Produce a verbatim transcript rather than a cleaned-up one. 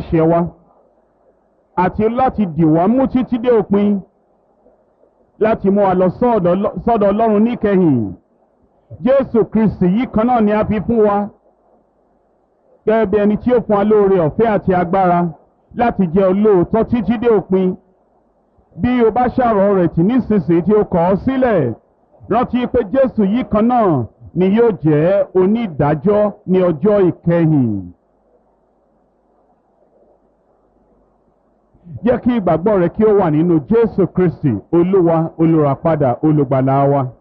ẹ̀ṣẹ̀ wa àti láti dì wá mú títí dé òpin, láti mú wa lọ sọ́dọ̀ Ọlọ́run níkẹyìn. Jésù Kristi yìí kan náà ni a fi fún wa gẹ́gẹ́ bí ẹni tí ó fún wa lóore ọ̀fẹ́ àti agbára láti jẹ́ olóòótọ́ títí dé òpin. Bí o bá ṣàrọ̀ rẹ̀ tì nísinsìnyí tí o kọ̀ ọ́ sílẹ̀, rántí pé Jésù yìí kan náà ni yóò jẹ́ onídàájọ́ ní ọjọ́ ìkẹyìn. Jẹ́ kí ìgbàgbọ́ rẹ kí ó wà nínú Jésù Kristi, Olúwa, olùràpadà, olùgbàlà wa.